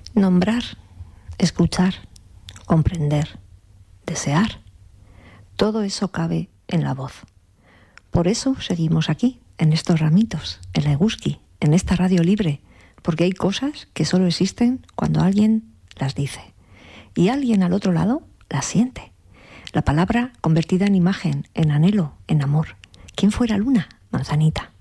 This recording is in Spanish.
Nombrar, escuchar, comprender, desear. Todo eso cabe en la voz. Por eso seguimos aquí, en estos ramitos, en la Eguski, en esta radio libre, porque hay cosas que solo existen cuando alguien las dice. Y alguien al otro lado las siente. La palabra convertida en imagen, en anhelo, en amor. ¿Quién fuera Luna? Manzanita.